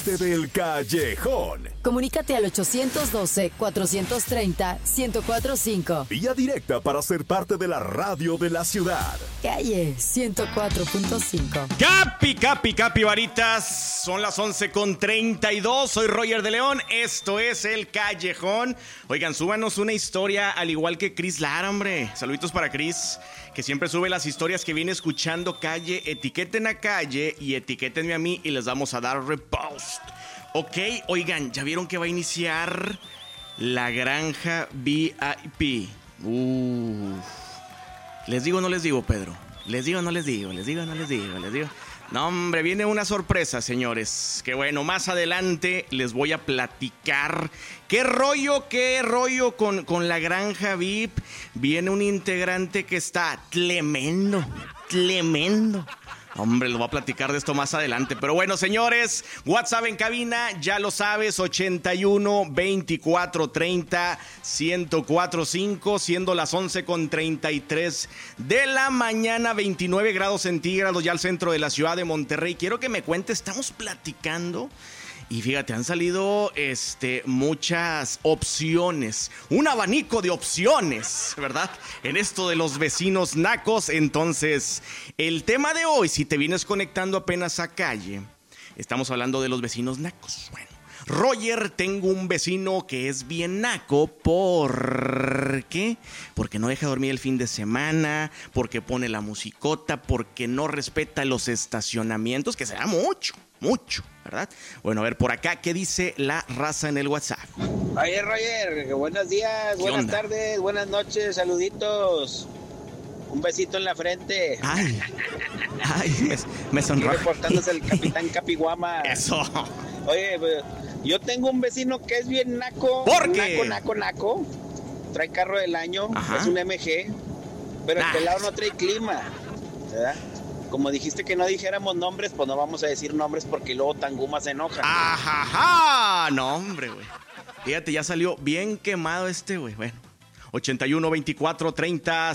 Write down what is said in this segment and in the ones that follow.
Del Callejón. Comunícate al 812-430-1045. Vía directa para ser parte de la radio de la ciudad. Calle 104.5. Capi, varitas. Son las 11:32. Soy Roger de León. Esto es El Callejón. Oigan, súbanos una historia al igual que Chris Lara, hombre. Saluditos para Chris, que siempre sube las historias que viene escuchando Calle. Etiqueten a Calle y etiquétenme a mí y les vamos a dar repost. Ok, oigan, ¿ya vieron que va a iniciar la granja VIP? ¿Les digo o no les digo, Pedro? ¿Les digo o no les digo? ¿Les digo o no les digo? ¿Les digo? No, hombre, viene una sorpresa, señores. Que bueno, más adelante les voy a platicar qué rollo con la granja VIP. Viene un integrante que está tremendo. Hombre, lo voy a platicar de esto más adelante. Pero bueno, señores, WhatsApp en cabina, ya lo sabes, 81 24 30 1045, siendo las 11:33 de la mañana, 29 grados centígrados ya al centro de la ciudad de Monterrey. Quiero que me cuentes, estamos platicando. Y fíjate, han salido muchas opciones, un abanico de opciones, ¿verdad? En esto de los vecinos nacos. Entonces, el tema de hoy, si te vienes conectando apenas a Calle, estamos hablando de los vecinos nacos. Bueno, Roger, tengo un vecino que es bien naco. ¿Por qué? Porque no deja dormir el fin de semana, porque pone la musicota, porque no respeta los estacionamientos, que será mucho, ¿verdad? Bueno, a ver, por acá, ¿qué dice la raza en el WhatsApp? Oye, Roger, buenos días, buenas tardes, buenas noches, saluditos. Un besito en la frente. Ay, me sonroja. Reportándose el capitán Capiguama. Eso. Oye, yo tengo un vecino que es bien naco. ¿Por qué? Naco. Trae carro del año, ajá, es un MG, pero el pelado no trae clima, ¿verdad? Como dijiste que no dijéramos nombres, pues no vamos a decir nombres porque luego Tanguma se enoja. ¡Ajá! No, hombre, güey. Fíjate, ya salió bien quemado güey. Bueno, 81 24 30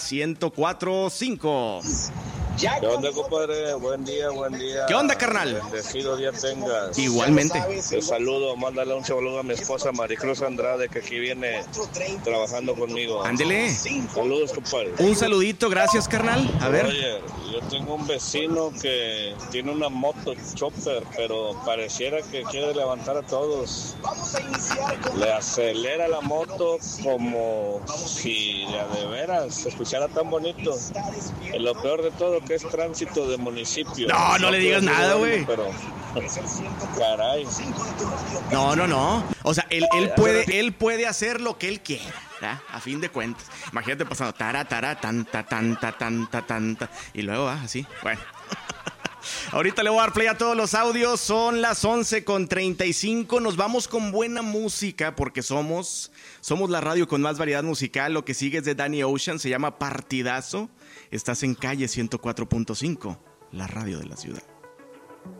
1045. ¿Qué onda, compadre? Buen día. ¿Qué onda, carnal? Bendecido día tengas. Igualmente. Te saludo, mándale un saludo a mi esposa Maricruz Andrade, que aquí viene trabajando conmigo. Ándele. Saludos, compadre. Un saludito, gracias, carnal. A ver. Oye, yo tengo un vecino que tiene una moto chopper, pero pareciera que quiere levantar a todos. Le acelera la moto como si de veras se escuchara tan bonito. Y lo peor de todo, que es tránsito de municipio. No le digas nada, güey. Pero, caray. No. O sea, él puede hacer lo que él quiera, ¿verdad? A fin de cuentas. Imagínate pasando tara, tan. Y luego así. Bueno. Ahorita le voy a dar play a todos los audios. Son las 11:35. Nos vamos con buena música porque somos la radio con más variedad musical. Lo que sigue es de Danny Ocean. Se llama Partidazo. Estás en Calle 104.5, la radio de la ciudad.